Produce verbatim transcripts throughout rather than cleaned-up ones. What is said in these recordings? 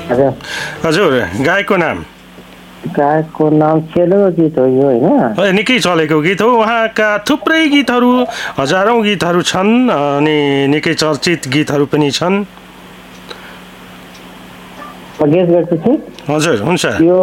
हजुर हजुर गायकको नाम? गायकको नाम चेलो गीत हो यो होइन? ए, निकै चलेको गीत हो। उहाँका थुप्रै गीतहरू, हजारौँ गीतहरू छन् अनि निकै चर्चित गीतहरू पनि छन्। म गेस गर्छु कि हजुर हुन्छ। यो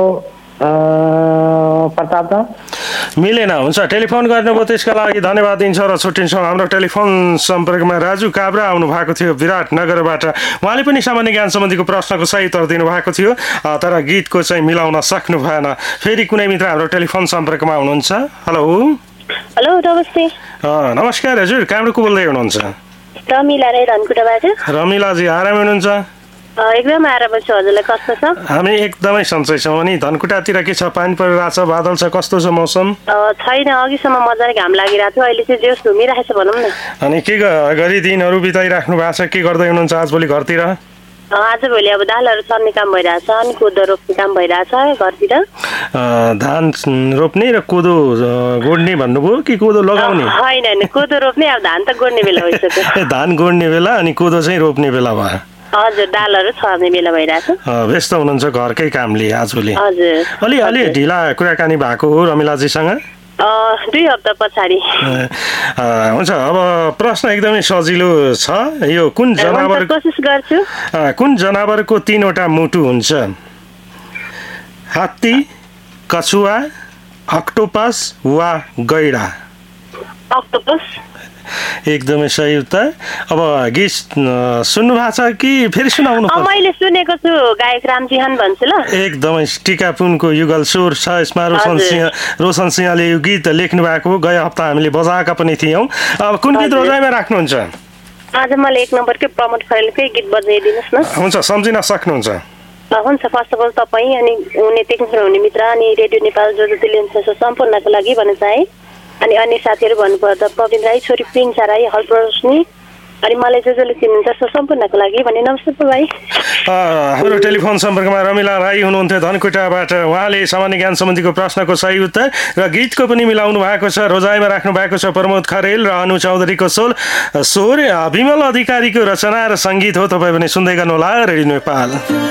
प्रताप दा मिलेन। हुन्छ, टेलिफोन गर्नुभयो त्यसका लागि धन्यवाद दिन्छ र छुट्टिन्छौँ। हाम्रो टेलिफोन सम्पर्कमा राजु काब्रा आउनु भएको थियो विराटनगरबाट। उहाँले पनि सामान्य ज्ञान सम्बन्धीको प्रश्नको सही उत्तर दिनुभएको थियो, तर गीतको चाहिँ मिलाउन सक्नु भएन। फेरि कुनै मित्र हाम्रो टेलिफोन सम्पर्कमा हुनुहुन्छ। हेलो हेलो नमस्ते। नमस्कार हजुर, कहाँबाट को बोल्दै हुनुहुन्छ? रमिला रे धनकुटाबाट। रमिलाजी आराम हुनुहुन्छ? एकदम आराम छु। हजुरलाई कस्तो छ? हामी एकदमै सन्चै छौँ। अनि धनकुटातिर के छ, पानी परिरहेको छ, बादल छ, कस्तो छ मौसम? छैन, अघिसम्म मजाले घाम लागिरहेको थियो, अहिले चाहिँ जोस घुमिरहेको छ भनौँ न। अनि के गरी दिनहरू बिताइराख्नु भएको छ, के गर्दै हुनुहुन्छ आजभोलि घरतिर? आजभोलि अब दालहरू छर्ने काम भइरहेछ, अनि कोदो रोप्ने काम भइरहेछ घरतिर। धान रोप्ने र कोदो गोड्ने भन्नुभयो कि कोदो लगाउने? होइन होइन, कोदो रोप्ने, अब धान त गोड्ने बेला भइसक्यो। धान गोड्ने बेला अनि कोदो चाहिँ रोप्ने बेला भयो। हजुर, दालहरू छर्ने बेला भइरहेछ। व्यस्त हुनुहुन्छ घरकै कामले आजभोलि? हजुर। अलि अलि ढिला कुराकानी भएको हो रमिलाजीसँग? दुई हप्ता पछाडि। हुन्छ, अब प्रश्न एकदमै सजिलो छ। यो कुन जनावर कोसिस गर्छु। कुन जनावरको तीनवटा मुटु हुन्छ? हात्ती, कछुवा, अक्टोपस वा गैडा? अक्टोपस। एकदमै सही उत्तर। अब गीत सुन्नु भएको छ कि फेरि सुनाउनु? मैले सुनेको छु, गायक रामजिहान भन्छु ल। एकदमै टिकापुनको युगल स्वर छ यसमा। रोशन सिंह रोशन सिंहले यो गीत लेख्नु भएको हो। गए हप्ता हामीले बजाएका पनि थियौँ। अब कुन गीत रोजाइमा राख्नुहुन्छ? आज मलाई एक नम्बरकै प्रमोद खरेलकै गीत बजाइदिनुहोस् न। हुन्छ, सम्झिन सक्नुहुन्छ। हुन्छ, फर्स्ट अफ अल तपाईँ अनि उनी टेक्निसियन हुने मित्र अनि रेडियो नेपाल जो जति लिन्छ सम्पूर्णको लागि भन्न चाहे। अनि अन्य साथीहरू भन्नुपर्दा प्रवीण राई, छोरी प्रिन्सा राई, हलप्रश्नी अनि मलाई जो जसले चिन्नुहुन्छ सो सम्पूर्णको लागि भने नमस्ते भाइ। हाम्रो टेलिफोन सम्पर्कमा रमिला राई हुनुहुन्थ्यो धनकुटाबाट। उहाँले सामान्य ज्ञान सम्बन्धीको प्रश्नको सही उत्तर र गीतको पनि मिलाउनु भएको छ। रोजाइमा राख्नु भएको छ प्रमोद खरेल र अनु चौधरीको सोल स्वर, विमल अधिकारीको रचना र सङ्गीत हो। तपाईँ पनि सुन्दै गर्नुहोला रेडियो नेपाल।